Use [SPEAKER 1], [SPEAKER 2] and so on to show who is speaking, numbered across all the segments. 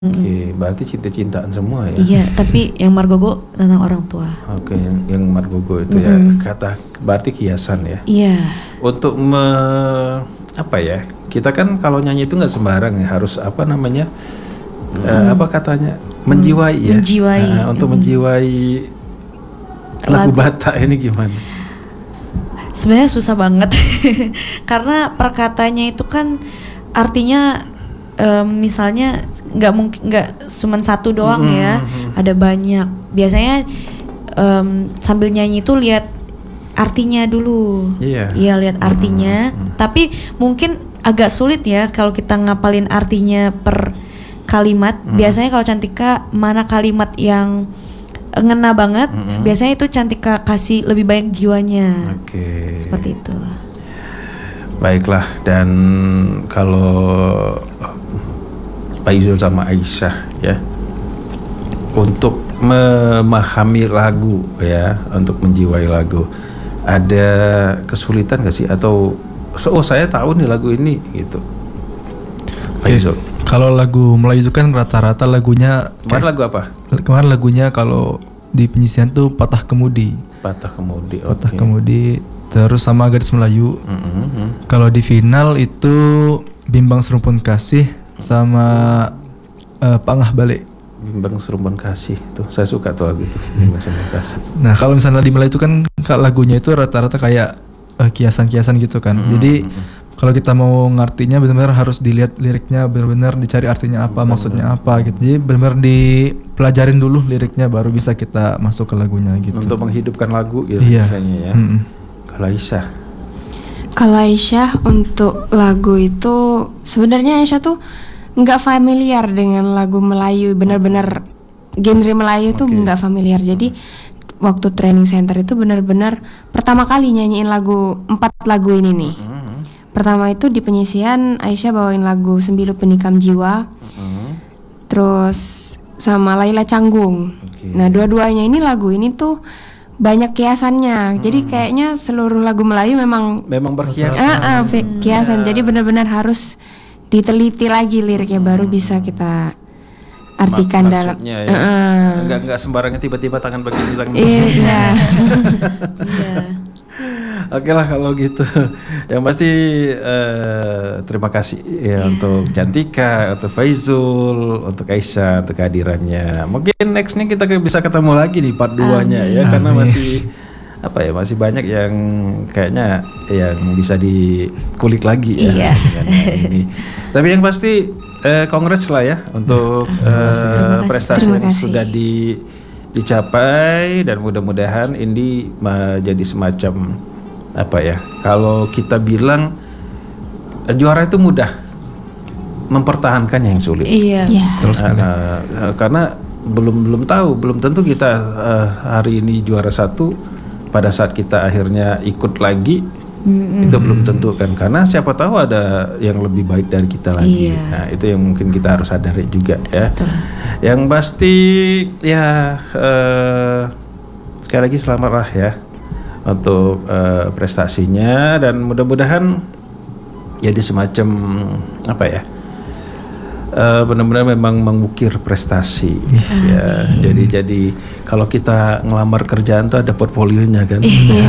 [SPEAKER 1] Oke, berarti cinta-cintaan semua ya.
[SPEAKER 2] Iya, tapi yang Margogo tentang orang tua.
[SPEAKER 1] Oke, yang Margogo itu ya kata berarti kiasan ya.
[SPEAKER 2] Iya.
[SPEAKER 1] Untuk apa ya? Kita kan kalau nyanyi itu nggak sembarang ya, harus apa namanya? Apa katanya? Menjiwai ya.
[SPEAKER 2] Menjiwai.
[SPEAKER 1] Untuk menjiwai lagu Batak ini gimana?
[SPEAKER 2] Sebenarnya susah banget karena perkataannya itu kan artinya misalnya nggak cuma satu doang ya, ada banyak. Biasanya sambil nyanyi itu lihat artinya dulu. Iya, lihat artinya. Tapi mungkin agak sulit ya kalau kita ngapalin artinya per kalimat. Biasanya kalau Cantika mana kalimat yang ngena banget, biasanya itu Cantika kasih lebih banyak jiwanya.
[SPEAKER 1] Oke.
[SPEAKER 2] Seperti itu.
[SPEAKER 1] Baiklah, dan kalau Pak Izul sama Aisyah ya, untuk memahami lagu ya, untuk menjiwai lagu, ada kesulitan gak sih? Atau saya tahu nih lagu ini gitu. Pak Izul.
[SPEAKER 3] Kalau lagu Melayu itu kan rata-rata lagunya
[SPEAKER 1] kemarin lagu apa?
[SPEAKER 3] Kemarin lagunya kalau di penyisian tuh Patah Kemudi.
[SPEAKER 1] Patah Kemudi.
[SPEAKER 3] Patah Kemudi. Terus sama Gadis Melayu. Kalau di final itu Bimbang Serumpun Kasih sama Pangah Balik.
[SPEAKER 1] Bimbang Serumpun Kasih tuh saya suka tuh lagu itu. Bimbang Serumpun Kasih.
[SPEAKER 3] Nah kalau misalnya di Melayu itu kan lagunya itu rata-rata kayak kiasan-kiasan gitu kan. Jadi kalau kita mau ngartinya benar-benar harus dilihat liriknya, benar-benar dicari artinya apa, maksudnya apa gitu. Jadi benar-benar dipelajarin dulu liriknya baru bisa kita masuk ke lagunya gitu.
[SPEAKER 1] Untuk menghidupkan lagu gitu misalnya ya. Kalau Aisyah?
[SPEAKER 4] Kalau Aisyah untuk lagu itu sebenarnya Aisyah tuh nggak familiar dengan lagu Melayu, benar-benar genre Melayu tuh nggak familiar. Jadi waktu training center itu benar-benar pertama kali nyanyiin 4 lagu ini nih. Pertama itu di penyisian Aisyah bawain lagu Sembilu Penikam Jiwa, terus sama Laila Canggung. Nah dua-duanya ini lagu ini tuh banyak kiasannya. Jadi kayaknya seluruh lagu Melayu memang
[SPEAKER 1] berkiasan.
[SPEAKER 4] Kiasan. Jadi benar-benar harus diteliti lagi liriknya baru bisa kita artikan dalam.
[SPEAKER 1] Ya. Enggak sembarangnya tiba-tiba tangan begini tangan.
[SPEAKER 4] Iya.
[SPEAKER 1] Oke lah kalau gitu. Yang pasti terima kasih ya untuk Cantika, untuk Faizul, untuk Aisyah, untuk kehadirannya. Mungkin nextnya kita bisa ketemu lagi nih part 2-nya ya, karena masih banyak yang kayaknya yang bisa dikulik lagi ya dengan ini. Tapi yang pasti congrats lah ya untuk prestasi yang sudah dicapai, dan mudah-mudahan ini menjadi semacam apa ya, kalau kita bilang juara itu mudah, mempertahankan yang sulit.
[SPEAKER 2] Iya.
[SPEAKER 1] Karena belum tentu kita hari ini juara 1, pada saat kita akhirnya ikut lagi itu belum tentu kan, karena siapa tahu ada yang lebih baik dari kita lagi. Nah itu yang mungkin kita harus sadari juga ya. Yang pasti ya sekali lagi selamatlah ya untuk prestasinya, dan mudah-mudahan jadi semacam apa ya, benar-benar memang mengukir prestasi ya. Jadi kalau kita ngelamar kerjaan tuh ada portfolionya kan.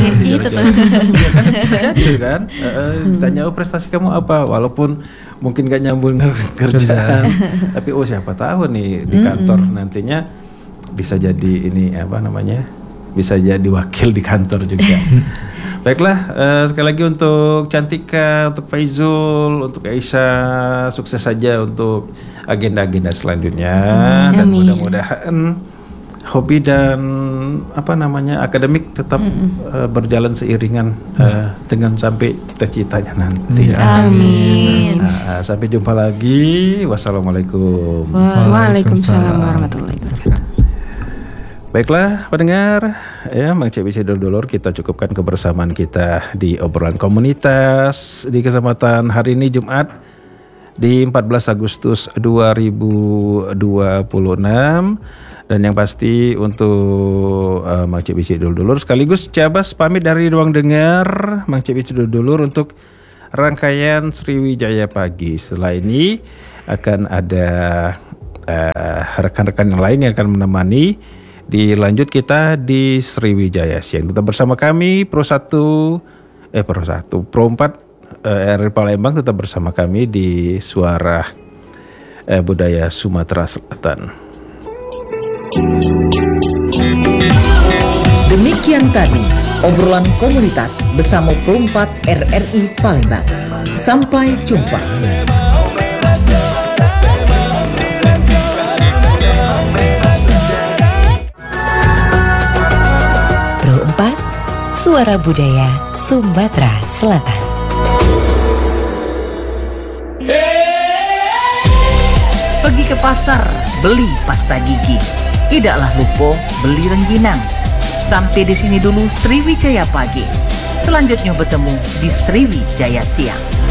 [SPEAKER 1] Bisa jadi kan, ditanya prestasi kamu apa, walaupun mungkin gak nyambung kerjaan, tapi siapa tahu nih di kantor nantinya bisa jadi ini apa namanya, bisa jadi wakil di kantor juga. Baiklah, sekali lagi untuk Cantika, untuk Faizul, untuk Aisyah, sukses saja untuk agenda-agenda selanjutnya. Dan mudah-mudahan hobi dan apa namanya akademik tetap berjalan seiringan dengan sampai cita-citanya nanti.
[SPEAKER 2] Amin.
[SPEAKER 1] Sampai jumpa lagi. Wassalamualaikum.
[SPEAKER 4] Waalaikumsalam warahmatullahi wabarakatuh.
[SPEAKER 1] Baiklah pendengar, ya Mang CBC dulur, kita cukupkan kebersamaan kita di obrolan komunitas di kesempatan hari ini Jumat di 14 Agustus 2026. Dan yang pasti untuk Mang CBC dulur sekaligus Cabas pamit dari ruang dengar Mang CBC dulur untuk rangkaian Sriwijaya Pagi. Setelah ini akan ada rekan-rekan yang lain yang akan menemani. Dilanjut kita di Sriwijaya Siang. Tetap bersama kami Pro 4 RRI Palembang, tetap bersama kami di Suara Budaya Sumatera Selatan.
[SPEAKER 5] Demikian tadi obrolan komunitas bersama Pro 4 RRI Palembang. Sampai jumpa. Pro 4 Suara Budaya Sumatera Selatan. Pergi ke pasar, beli pasta gigi. Tidaklah lupa beli rengginang. Sampai di sini dulu Sriwijaya Pagi. Selanjutnya bertemu di Sriwijaya Siang.